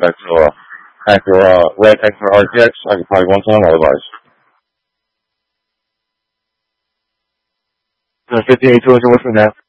back to red Acura RTX. I could probably want some otherwise. 58 200, what's the net?